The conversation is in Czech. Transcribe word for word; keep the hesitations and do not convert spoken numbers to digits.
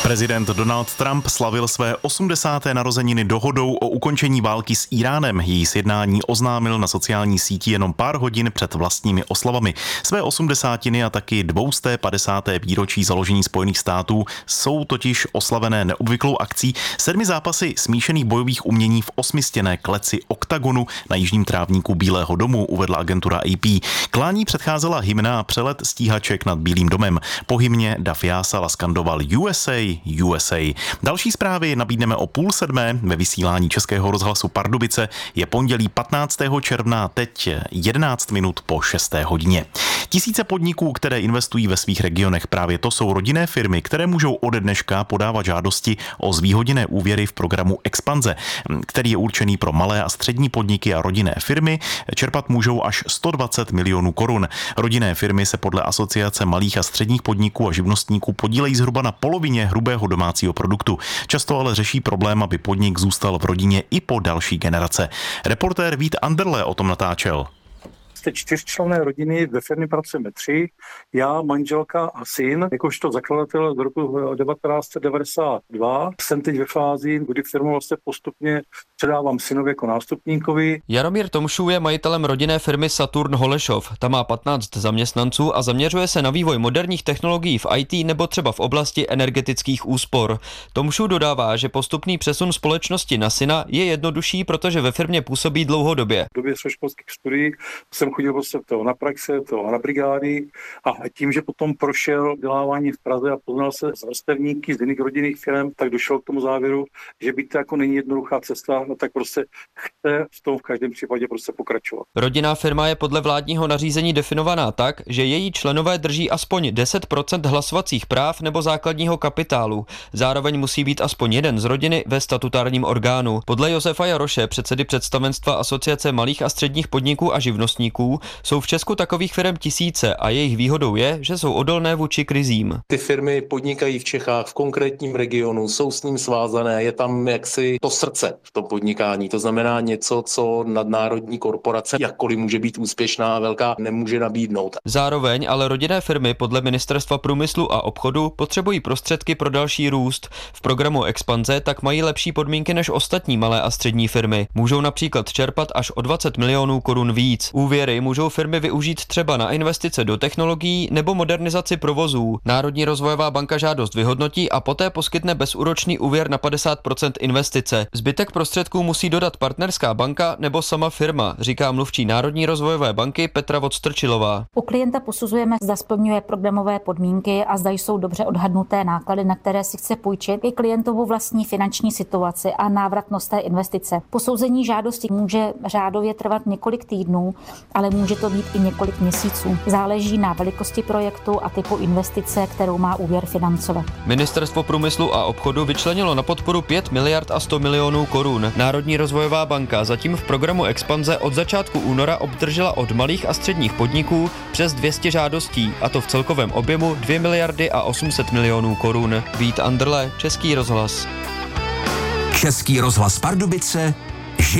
Prezident Donald Trump slavil své osmdesáté narozeniny dohodou o ukončení války s Íránem. Její sjednání oznámil na sociální síti jenom pár hodin před vlastními oslavami. Své osmdesátiny a taky dvousté padesáté výročí založení Spojených států jsou totiž oslavené neobvyklou akcí sedmi zápasy smíšených bojových umění v osmistěné kleci oktagonu na jižním trávníku Bílého domu, uvedla agentura A P. Klání předcházela hymna a přelet stíhaček nad Bílým domem. Po hymně Dav jásal a skandoval U S A, U S A. Další zprávy nabídneme o půl sedmé ve vysílání Českého rozhlasu Pardubice. Je pondělí patnáctého června, teď jedenáct minut po šesté hodině. Tisíce podniků, které investují ve svých regionech, právě to jsou rodinné firmy, které můžou ode dneška podávat žádosti o zvýhodněné úvěry v programu Expanze, který je určený pro malé a střední podniky a rodinné firmy. Čerpat můžou až sto dvacet milionů korun. Rodinné firmy se podle Asociace malých a středních podniků a živnostníků podílejí zhruba na polovině hrubého domácího produktu. Často ale řeší problém, aby podnik zůstal v rodině i po další generace. Reportér Vít Anderle o tom natáčel. Z té čtyřčlenné rodiny ve firmě pracujeme tři, já, manželka a syn. Jakožto zakladatel z roku devatenáct set devadesát dva jsem teď ve fázi, kdy firmu vlastně postupně předávám synovi jako nástupníkovi. Jaromír Tomšů je majitelem rodinné firmy Saturn Holešov. Ta má patnáct zaměstnanců a zaměřuje se na vývoj moderních technologií v I T nebo třeba v oblasti energetických úspor. Tomšů dodává, že postupný přesun společnosti na syna je jednodušší, protože ve firmě působí dlouhodobě. V době středoškolských studií jsem chodil prostě toho na praxe, toho na brigády a tím, že potom prošel vzdělávání v Praze a poznal se s vrstevníky z jiných rodinných firm, tak došel k tomu závěru, že byť to jako není jednoduchá cesta, no tak prostě chce v tom v každém případě prostě pokračovat. Rodinná firma je podle vládního nařízení definovaná tak, že její členové drží aspoň deset procent hlasovacích práv nebo základního kapitálu. Zároveň musí být aspoň jeden z rodiny ve statutárním orgánu. Podle Josefa Jaroše, předsedy představenstva Asociace malých a středních podniků a živnostníků, jsou v Česku takových firm tisíce a jejich výhodou je, že jsou odolné vůči krizím. Ty firmy podnikají v Čechách v konkrétním regionu, jsou s ním svázané, je tam jaksi to srdce v tom podnikání. To znamená něco, co nadnárodní korporace, jakkoliv může být úspěšná a velká, nemůže nabídnout. Zároveň ale rodinné firmy podle Ministerstva průmyslu a obchodu potřebují prostředky pro další růst. V programu Expanze tak mají lepší podmínky než ostatní malé a střední firmy. Můžou například čerpat až o dvacet milionů korun víc. Úvěry můžou firmy využít třeba na investice do technologií nebo modernizaci provozů. Národní rozvojová banka žádost vyhodnotí a poté poskytne bezúročný úvěr na padesát procent investice. Zbytek prostředků musí dodat partnerská banka nebo sama firma, říká mluvčí Národní rozvojové banky Petra Vodstrčilová. U klienta posuzujeme, zda splňuje programové podmínky a zda jsou dobře odhadnuté náklady, na které si chce půjčit, i klientovu vlastní finanční situaci a návratnost té investice. Posouzení žádosti může řádově trvat několik týdnů, ale může to být i několik měsíců. Záleží na velikosti projektu a typu investice, kterou má úvěr financovat. Ministerstvo průmyslu a obchodu vyčlenilo na podporu pět miliard a sto milionů korun. Národní rozvojová banka zatím v programu Expanze od začátku února obdržela od malých a středních podniků přes dvě stě žádostí, a to v celkovém objemu dvě miliardy a osm set milionů korun. Vít Anderle, Český rozhlas. Český rozhlas Pardubice,